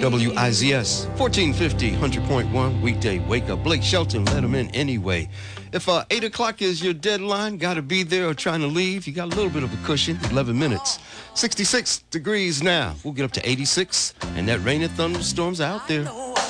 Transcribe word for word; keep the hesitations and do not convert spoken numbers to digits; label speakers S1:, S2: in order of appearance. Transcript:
S1: W I Z S, fourteen fifty, one hundred point one, weekday wake up. Blake Shelton, let him in anyway. If uh, eight o'clock is your deadline, got to be there or trying to leave, you got a little bit of a cushion, eleven minutes. sixty-six degrees now. We'll get up to eighty-six, and that rain and thunderstorms out there.